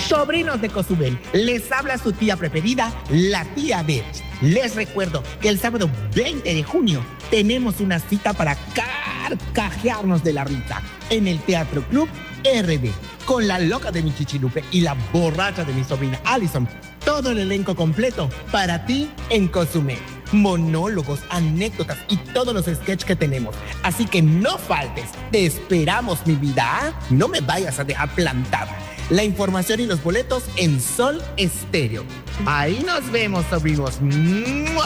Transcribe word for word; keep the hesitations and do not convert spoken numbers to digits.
Sobrinos de Cozumel, les habla su tía preferida, la tía Beth. Les recuerdo que el sábado veinte de junio tenemos una cita para carcajearnos de la risa en el Teatro Club R B, con la loca de mi chichilupe y la borracha de mi sobrina Allison. Todo el elenco completo para ti en Cozumel. Monólogos, anécdotas y todos los sketches que tenemos. Así que no faltes. Te esperamos, mi vida. No me vayas a dejar plantada. La información y los boletos en Sol Estéreo. Ahí nos vemos, sobrinos. ¡Mua!